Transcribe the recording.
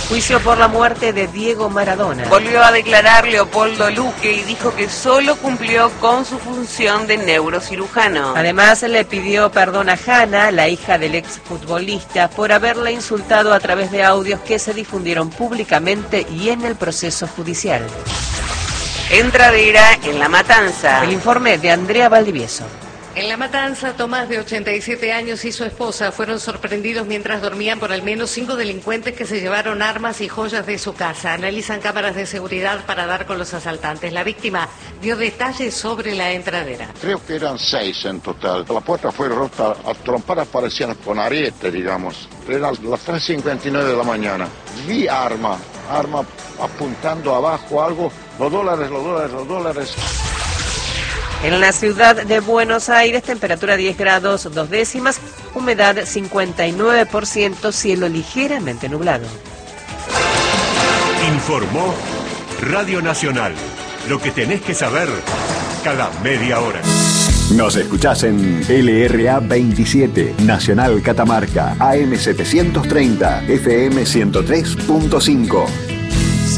Juicio por la muerte de Diego Maradona. Volvió a declarar Leopoldo Luque y dijo que solo cumplió con su función de neurocirujano. Además, le pidió perdón a Hanna, la hija del exfutbolista, por haberla insultado a través de audios que se difundieron públicamente y en el proceso judicial. Entradera en La Matanza. El informe de Andrea Valdivieso. En La Matanza, Tomás, de 87 años, y su esposa fueron sorprendidos mientras dormían por al menos 5 delincuentes que se llevaron armas y joyas de su casa. Analizan cámaras de seguridad para dar con los asaltantes. La víctima dio detalles sobre la entradera. Creo que eran 6 en total. La puerta fue rota, a trompadas parecían con ariete, digamos. Eran las 3:59 de la mañana. Vi arma apuntando abajo algo. Los dólares. En la ciudad de Buenos Aires, temperatura 10 grados 2 décimas, humedad 59%, cielo ligeramente nublado. Informó Radio Nacional. Lo que tenés que saber cada media hora. Nos escuchás en LRA 27, Nacional Catamarca, AM 730, FM 103.5.